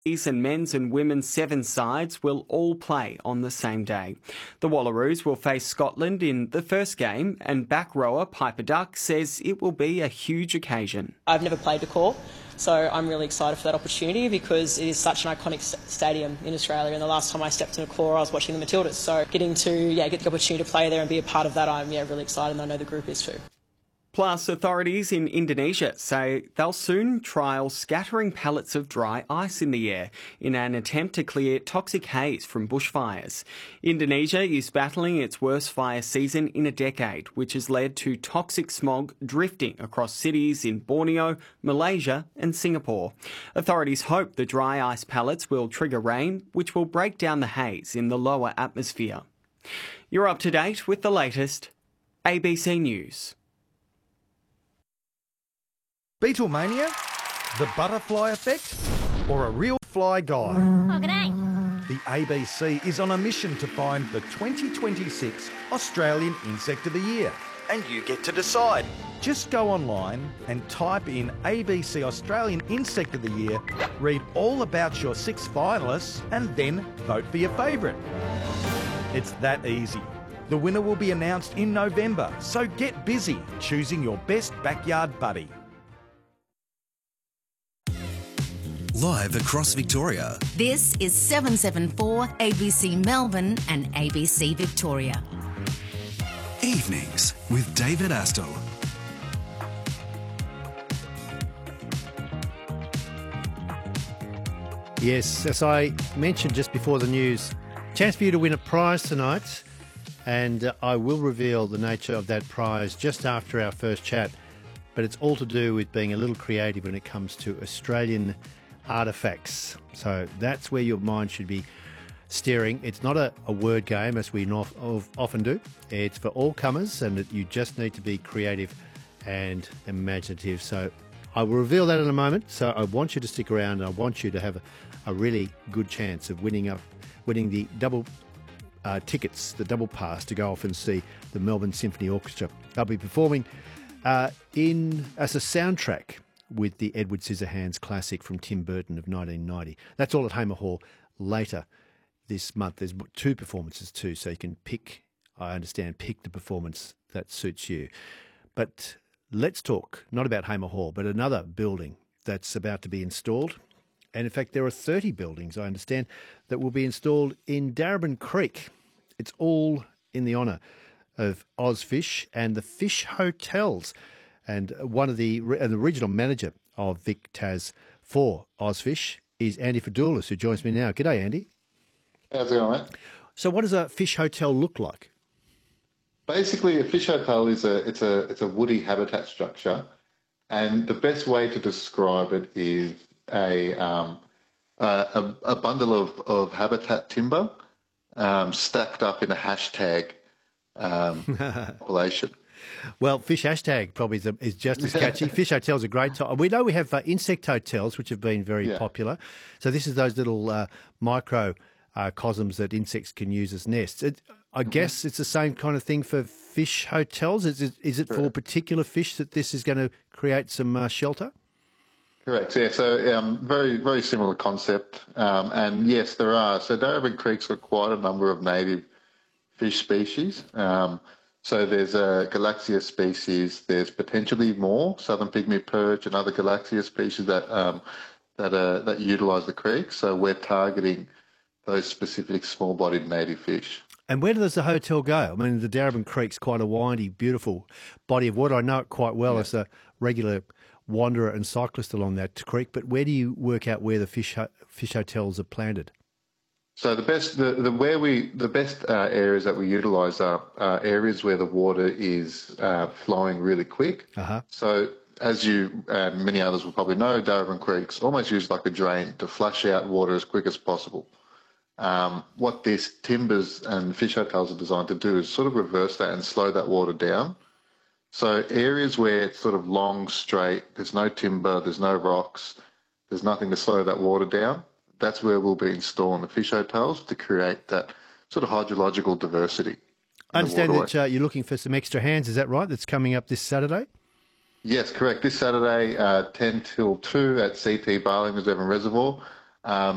And men's and women's seven sides will all play on the same day. The Wallaroos will face Scotland in the first game, and back rower Piper Duck says it will be a huge occasion. I've never played Decor, so I'm really excited for that opportunity because it is such an iconic stadium in Australia, and the last time I stepped in Decor I was watching the Matildas, so getting to get the opportunity to play there and be a part of that, I'm really excited, and I know the group is too. Plus, authorities in Indonesia say they'll soon trial scattering pellets of dry ice in the air in an attempt to clear toxic haze from bushfires. Indonesia is battling its worst fire season in a decade, which has led to toxic smog drifting across cities in Borneo, Malaysia and Singapore. Authorities hope the dry ice pellets will trigger rain, which will break down the haze in the lower atmosphere. You're up to date with the latest ABC News. Beatlemania, the butterfly effect, or a real fly guy? Oh, g'day. The ABC is on a mission to find the 2026 Australian Insect of the Year. And you get to decide. Just go online and type in ABC Australian Insect of the Year, read all about your 6 finalists, and then vote for your favourite. It's that easy. The winner will be announced in November, so get busy choosing your best backyard buddy. Live across Victoria. This is 774 ABC Melbourne and ABC Victoria. Evenings with David Astle. Yes, as I mentioned just before the news, chance for you to win a prize tonight, and I will reveal the nature of that prize just after our first chat, but it's all to do with being a little creative when it comes to Australian artefacts. So that's where your mind should be steering. It's not a word game, as we often do. It's for all comers, and you just need to be creative and imaginative. So I will reveal that in a moment. So I want you to stick around, and I want you to have a really good chance of winning the double tickets, the double pass to go off and see the Melbourne Symphony Orchestra. They'll be performing as a soundtrack with the Edward Scissorhands classic from Tim Burton of 1990. That's all at Hamer Hall later this month. There's 2 performances too, so you can pick the performance that suits you. But let's talk not about Hamer Hall, but another building that's about to be installed. And in fact, there are 30 buildings, I understand, that will be installed in Darebin Creek. It's all in the honour of Ozfish and the Fish Hotels. And one of the original manager of Vic Tas for Ozfish is Andy Fadoulis, who joins me now. G'day, Andy. How's it going, mate? So what does a fish hotel look like? Basically, a fish hotel is a woody habitat structure, and the best way to describe it is a bundle of habitat timber stacked up in a hashtag population. Well, Fish Hashtag probably is just as catchy. Fish Hotel's a great time. We know we have insect hotels, which have been very popular. So this is those little micro cosms that insects can use as nests. I guess it's the same kind of thing for fish hotels. Is it for particular fish that this is going to create some shelter? Correct, yeah. So very, very similar concept. And yes, there are. So Darebin Creek's got quite a number of native fish species. So there's a Galaxia species. There's potentially more southern pygmy perch and other Galaxia species that utilise the creek. So we're targeting those specific small-bodied native fish. And where does the hotel go? I mean, the Darebin Creek's quite a windy, beautiful body of water. I know it quite well as a regular wanderer and cyclist along that creek. But where do you work out where the fish hotels are planted? So the best areas that we utilise are areas where the water is flowing really quick. Uh-huh. So as you and many others will probably know, Darebin Creek's almost used like a drain to flush out water as quick as possible. What these timbers and fish hotels are designed to do is sort of reverse that and slow that water down. So areas where it's sort of long, straight, there's no timber, there's no rocks, there's nothing to slow that water down. That's where we'll be installing the fish hotels to create that sort of hydrological diversity. I understand that you're looking for some extra hands, is that right? That's coming up this Saturday? Yes, correct. This Saturday, 10 till 2 at CT Barling Reserve and Reservoir.